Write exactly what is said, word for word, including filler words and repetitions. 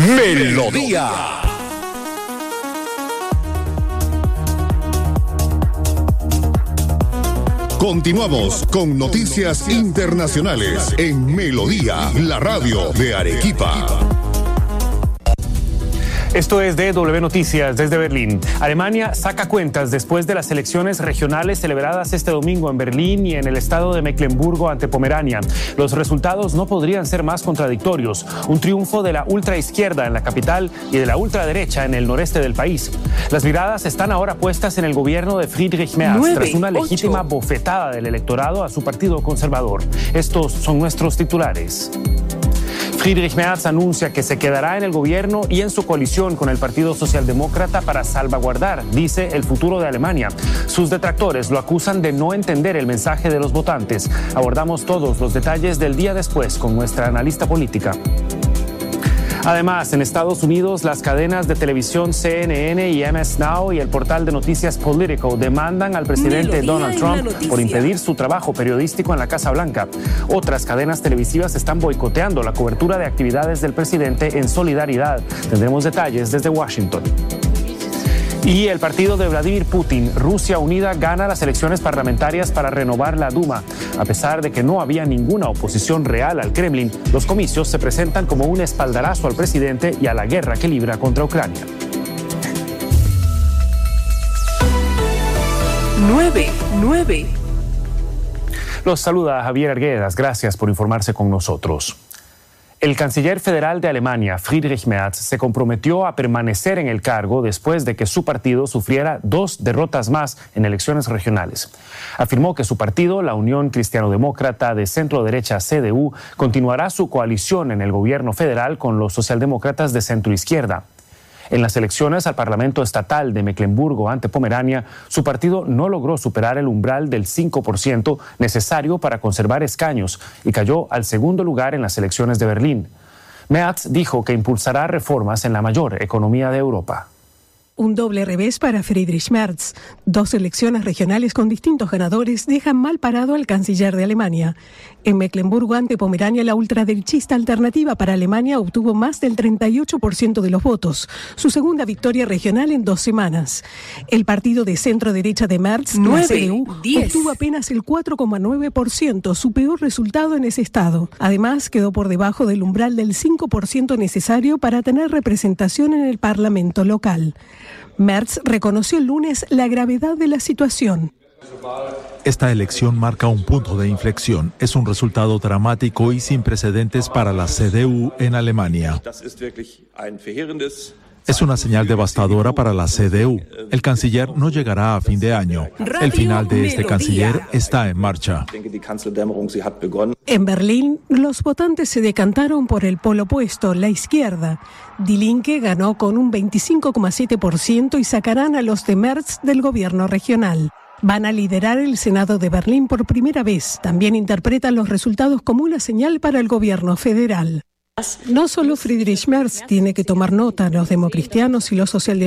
Melodía. Continuamos con noticias internacionales en Melodía, la radio de Arequipa. Esto es D W Noticias desde Berlín. Alemania saca cuentas después de las elecciones regionales celebradas este domingo en Berlín y en el estado de Mecklemburgo ante Pomerania. Los resultados no podrían ser más contradictorios. Un triunfo de la ultraizquierda en la capital y de la ultraderecha en el noreste del país. Las miradas están ahora puestas en el gobierno de Friedrich Merz nueve, tras una legítima ocho. bofetada del electorado a su partido conservador. Estos son nuestros titulares. Friedrich Merz anuncia que se quedará en el gobierno y en su coalición con el Partido Socialdemócrata para salvaguardar, dice, el futuro de Alemania. Sus detractores lo acusan de no entender el mensaje de los votantes. Abordamos todos los detalles del día después con nuestra analista política. Además, en Estados Unidos, las cadenas de televisión C N N y M S Now y el portal de noticias Politico demandan al presidente Donald Trump por impedir su trabajo periodístico en la Casa Blanca. Otras cadenas televisivas están boicoteando la cobertura de actividades del presidente en solidaridad. Tendremos detalles desde Washington. Y el partido de Vladimir Putin, Rusia Unida, gana las elecciones parlamentarias para renovar la Duma. A pesar de que no había ninguna oposición real al Kremlin, los comicios se presentan como un espaldarazo al presidente y a la guerra que libra contra Ucrania. nueve nueve Los saluda Javier Arguedas. Gracias por informarse con nosotros. El canciller federal de Alemania, Friedrich Merz, se comprometió a permanecer en el cargo después de que su partido sufriera dos derrotas más en elecciones regionales. Afirmó que su partido, la Unión Cristiano-Demócrata de centro-derecha C D U, continuará su coalición en el gobierno federal con los socialdemócratas de centro-izquierda. En las elecciones al Parlamento Estatal de Mecklemburgo ante Pomerania, su partido no logró superar el umbral del cinco por ciento necesario para conservar escaños y cayó al segundo lugar en las elecciones de Berlín. Merz dijo que impulsará reformas en la mayor economía de Europa. Un doble revés para Friedrich Merz. Dos elecciones regionales con distintos ganadores dejan mal parado al canciller de Alemania. En Mecklemburgo ante Pomerania, la ultraderechista Alternativa para Alemania obtuvo más del treinta y ocho por ciento de los votos, su segunda victoria regional en dos semanas. El partido de centro-derecha de Merz, la C D U, obtuvo apenas el cuatro coma nueve por ciento, su peor resultado en ese estado. Además, quedó por debajo del umbral del cinco por ciento necesario para tener representación en el Parlamento local. Merz reconoció el lunes la gravedad de la situación. Esta elección marca un punto de inflexión. Es un resultado dramático y sin precedentes para la C D U en Alemania. Es una señal devastadora para la C D U. El canciller no llegará a fin de año. El final de este canciller está en marcha. En Berlín, los votantes se decantaron por el polo opuesto, la izquierda. Die Linke ganó con un veinticinco coma siete por ciento y sacarán a los de Merz del gobierno regional. Van a liderar el Senado de Berlín por primera vez. También interpretan los resultados como una señal para el gobierno federal. No solo Friedrich Merz tiene que tomar nota, los democristianos y los socialdemócratas